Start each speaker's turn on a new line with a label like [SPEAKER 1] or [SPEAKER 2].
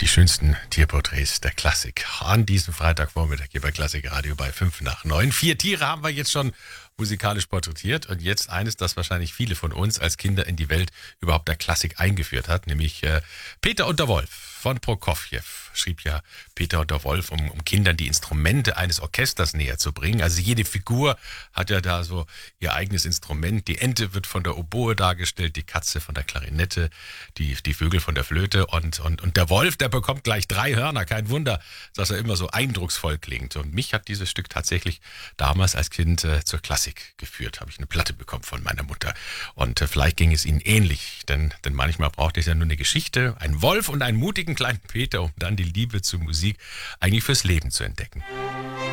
[SPEAKER 1] Die schönsten Tierporträts der Klassik. An diesem Freitagvormittag hier bei Klassik Radio bei 5 nach 9. 4 Tiere haben wir jetzt schon musikalisch porträtiert und jetzt eines, das wahrscheinlich viele von uns als Kinder in die Welt überhaupt der Klassik eingeführt hat, nämlich Peter und der Wolf von Prokofjew. Schrieb ja Peter und der Wolf, um Kindern die Instrumente eines Orchesters näher zu bringen. Also jede Figur hat ja da so ihr eigenes Instrument. Die Ente wird von der Oboe dargestellt, die Katze von der Klarinette, die Vögel von der Flöte und der Wolf, der bekommt gleich 3 Hörner. Kein Wunder, dass er immer so eindrucksvoll klingt. Und mich hat dieses Stück tatsächlich damals als Kind zur Klassik geführt. Habe ich eine Platte bekommen von meiner Mutter. Und vielleicht ging es Ihnen ähnlich, denn manchmal braucht es ja nur eine Geschichte, einen Wolf und einen mutigen kleinen Peter, um dann die Liebe zur Musik eigentlich fürs Leben zu entdecken.